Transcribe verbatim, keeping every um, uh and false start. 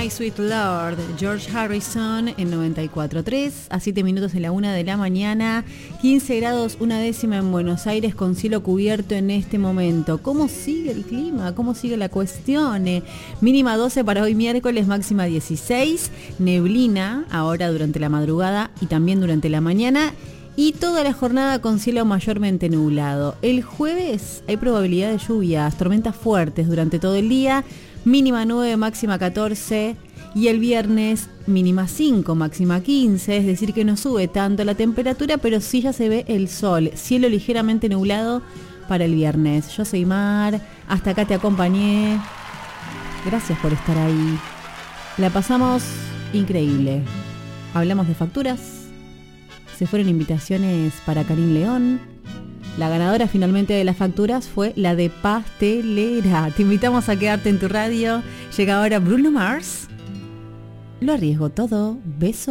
My Sweet Lord, George Harrison en noventa y cuatro punto tres, a siete minutos de la una de la mañana, quince grados una décima en Buenos Aires con cielo cubierto en este momento. ¿Cómo sigue el clima? ¿Cómo sigue la cuestión? Eh, mínima doce para hoy miércoles, máxima dieciséis, neblina ahora durante la madrugada y también durante la mañana. Y toda la jornada con cielo mayormente nublado. El jueves hay probabilidad de lluvias, tormentas fuertes durante todo el día, mínima nueve, máxima catorce. Y el viernes mínima cinco, máxima quince, es decir que no sube tanto la temperatura, pero sí ya se ve el sol. Cielo ligeramente nublado para el viernes. Yo soy Mar, hasta acá te acompañé. Gracias por estar ahí. La pasamos increíble. Hablamos de facturas. Se fueron invitaciones para Karim León. La ganadora finalmente de las facturas fue la de Pastelera. Te invitamos a quedarte en tu radio. Llega ahora Bruno Mars. Lo arriesgo todo. Beso.